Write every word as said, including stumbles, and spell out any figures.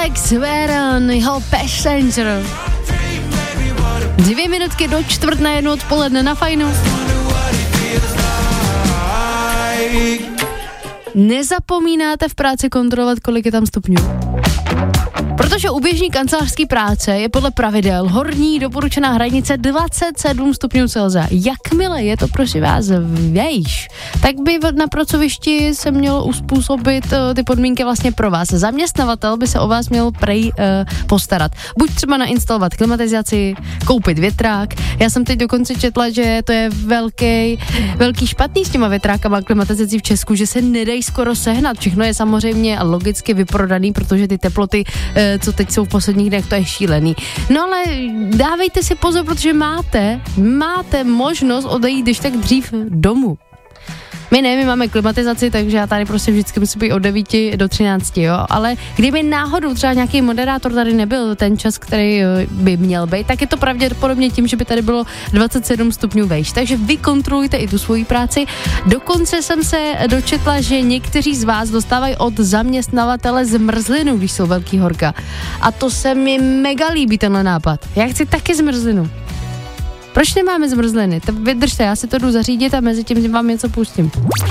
Alex Veron, jeho Passenger. Dvě minutky do čtvrt na jednu odpoledne na Fajnu. Nezapomínáte v práci kontrolovat, kolik je tam stupňů? Protože u běžný kancelářský práce je podle pravidel horní doporučená hranice dvacet sedm stupňů Celsia. Jakmile je to prosím vás vejš, tak by na pracovišti se mělo uspůsobit uh, ty podmínky vlastně pro vás. Zaměstnavatel by se o vás měl prej uh, postarat. Buď třeba nainstalovat klimatizaci, koupit větrák. Já jsem teď dokonce četla, že to je velký, velký špatný s těma větrákama klimatizací v Česku, že se nedají skoro sehnat. Všechno je samozřejmě logicky vyprodaný, protože ty teploty co teď jsou v posledních dnech, to je šílený. No ale dávejte si pozor, protože máte, máte možnost odejít když tak dřív domů. My ne, my máme klimatizaci, takže já tady prostě vždycky musím být od devíti do třinácti, jo, ale kdyby náhodou třeba nějaký moderátor tady nebyl ten čas, který by měl být, tak je to pravděpodobně tím, že by tady bylo dvacet sedm stupňů vejš, takže vy kontrolujte i tu svoji práci. Dokonce jsem se dočetla, že někteří z vás dostávají od zaměstnavatele zmrzlinu, když jsou velký horka. A to se mi mega líbí, tenhle nápad. Já chci taky zmrzlinu. Proč nemáme zmrzliny? Tak vydržte, já si to jdu zařídit a mezi tím vám něco pustím.